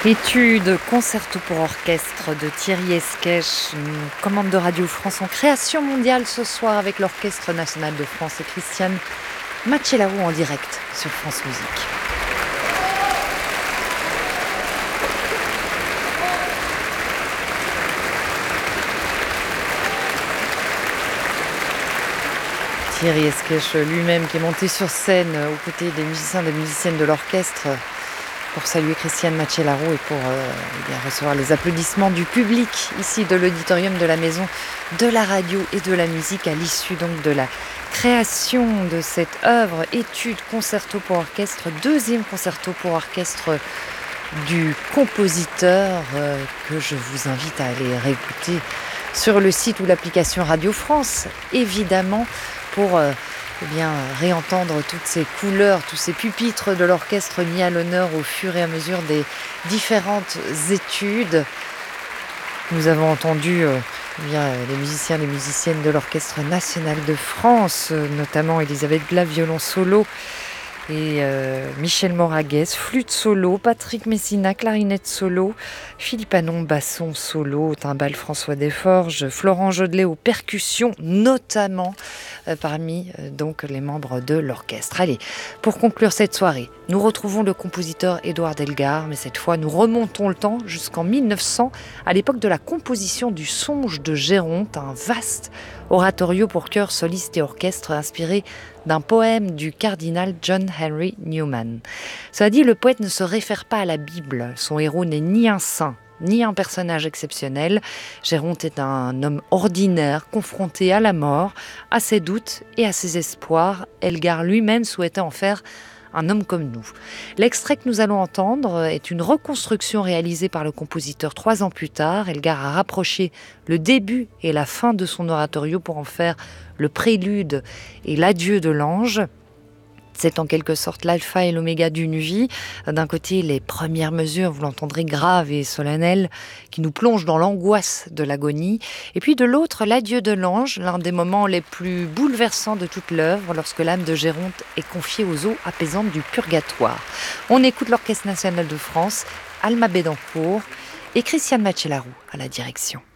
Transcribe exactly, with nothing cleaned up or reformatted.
Étude, concerto pour orchestre de Thierry Esquèche, une commande de Radio France en création mondiale ce soir avec l'Orchestre National de France et Christiane Macellaro en direct sur France Musique. Thierry Esquèche lui-même qui est monté sur scène aux côtés des musiciens et des musiciennes de l'orchestre pour saluer Christiane Macellaro et pour euh, eh bien, recevoir les applaudissements du public ici de l'auditorium de la Maison de la Radio et de la Musique à l'issue donc de la création de cette œuvre étude concerto pour orchestre, deuxième concerto pour orchestre du compositeur euh, que je vous invite à aller réécouter sur le site ou l'application Radio France, évidemment, pour euh, eh bien, réentendre toutes ces couleurs, tous ces pupitres de l'orchestre mis à l'honneur au fur et à mesure des différentes études. Nous avons entendu euh, eh bien, les musiciens et les musiciennes de l'Orchestre National de France, euh, notamment Elisabeth Gla, violon solo, et euh, Michel Moraguez, flûte solo, Patrick Messina, clarinette solo, Philippe Anon, basson solo, timbale François Desforges, Florent Jodelet aux percussions, notamment euh, parmi euh, donc les membres de l'orchestre. Allez, pour conclure cette soirée, nous retrouvons le compositeur Édouard Elgar, mais cette fois nous remontons le temps jusqu'en mille neuf cents, à l'époque de la composition du Songe de Géronte, un vaste oratorio pour chœur, soliste et orchestre inspiré d'un poème du cardinal John Henry Newman. Cela dit, le poète ne se réfère pas à la Bible. Son héros n'est ni un saint, ni un personnage exceptionnel. Géronte est un homme ordinaire, confronté à la mort, à ses doutes et à ses espoirs. Elgar lui-même souhaitait en faire un homme comme nous. L'extrait que nous allons entendre est une reconstruction réalisée par le compositeur trois ans plus tard. Elgar a rapproché le début et la fin de son oratorio pour en faire le prélude et l'adieu de l'ange. C'est en quelque sorte l'alpha et l'oméga d'une vie. D'un côté, les premières mesures, vous l'entendrez, graves et solennelles, qui nous plongent dans l'angoisse de l'agonie. Et puis de l'autre, l'adieu de l'ange, l'un des moments les plus bouleversants de toute l'œuvre, lorsque l'âme de Géronte est confiée aux eaux apaisantes du purgatoire. On écoute l'Orchestre National de France, Alma Bédancourt et Christiane Macellaro à la direction.